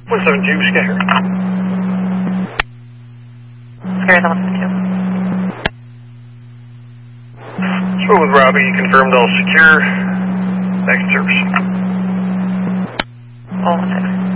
172, Scatter. Scatter 172. Spoke with Robbie, confirmed all secure. Back in service. All 16.